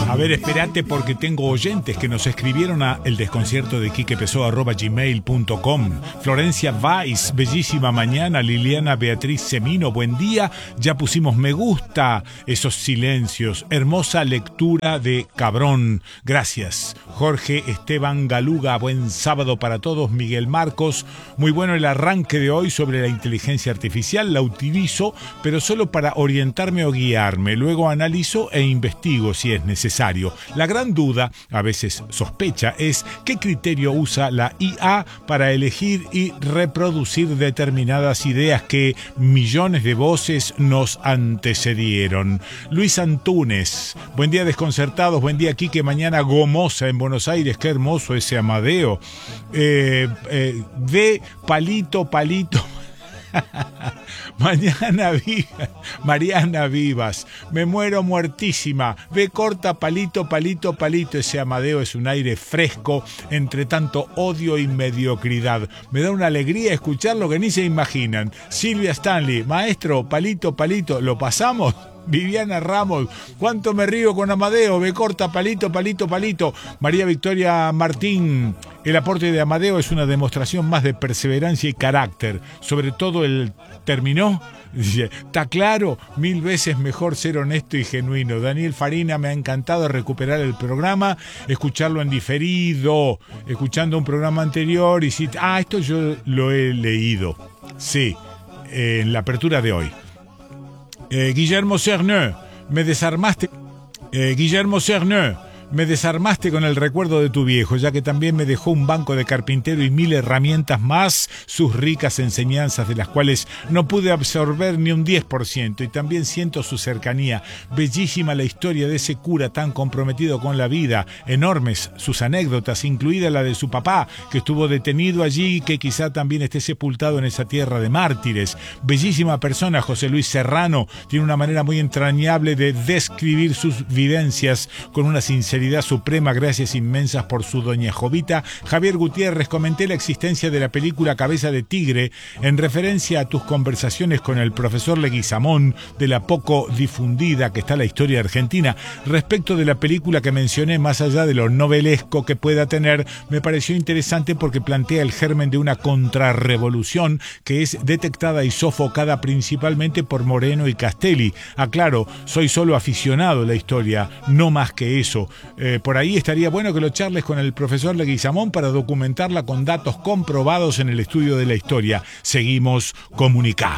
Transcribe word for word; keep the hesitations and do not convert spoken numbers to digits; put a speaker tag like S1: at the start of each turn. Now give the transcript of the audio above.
S1: A ver, espérate porque tengo oyentes que nos escribieron a eldesconcierto de quique pessoa arroba gmail punto com. Florencia Weiss, bellísima mañana. Liliana Beatriz Semino, buen día. Ya pusimos me gusta. Esos silencios. Hermosa lectura de Cabrón. Gracias. Jorge Esteban Galuga, buen sábado para todos. Miguel Marcos, muy bueno el arranque de hoy sobre la inteligencia artificial. La utilizo, pero solo para orientarme o guiarme. Luego analizo e investigo si es necesario. La gran duda, a veces sospecha, es qué criterio usa la I A para elegir y reproducir determinadas ideas que millones de voces nos antecedieron. Luis Antunes, buen día desconcertados, buen día Quique, mañana gomosa en Buenos Aires, qué hermoso ese Amadeo. Eh, eh, ve palito, palito. Mañana viva, Mariana Vivas, me muero muertísima. Ve corta palito, palito, palito. Ese Amadeo es un aire fresco entre tanto odio y mediocridad. Me da una alegría escucharlo que ni se imaginan. Silvia Stanley, maestro, palito, palito, ¿lo pasamos? Viviana Ramos, cuánto me río con Amadeo, ve corta, palito, palito, palito. María Victoria Martín, el aporte de Amadeo es una demostración más de perseverancia y carácter. Sobre todo el terminó, dice, está claro, mil veces mejor ser honesto y genuino. Daniel Farina, me ha encantado recuperar el programa, escucharlo en diferido, escuchando un programa anterior y si, ah, esto yo lo he leído, sí, eh, en la apertura de hoy. Eh, Guillermo Cerneux, me desarmaste. Eh, Guillermo Cerneux, me desarmaste con el recuerdo de tu viejo, ya que también me dejó un banco de carpintero y mil herramientas más, sus ricas enseñanzas de las cuales no pude absorber ni un diez por ciento, y también siento su cercanía. Bellísima la historia de ese cura tan comprometido con la vida, enormes sus anécdotas, incluida la de su papá, que estuvo detenido allí y que quizá también esté sepultado en esa tierra de mártires. Bellísima persona, José Luis Serrano, tiene una manera muy entrañable de describir sus vivencias con una sinceridad suprema. Gracias inmensas por su doña Jovita. Javier Gutiérrez, comenté la existencia de la película Cabeza de Tigre en referencia a tus conversaciones con el profesor Leguizamón de la poco difundida que está la historia argentina. Respecto de la película que mencioné, más allá de lo novelesco que pueda tener, me pareció interesante porque plantea el germen de una contrarrevolución que es detectada y sofocada principalmente por Moreno y Castelli. Aclaro, soy solo aficionado a la historia, no más que eso. Eh, por ahí estaría bueno que lo charles con el profesor Leguizamón para documentarla con datos comprobados en el estudio de la historia. Seguimos comunicados.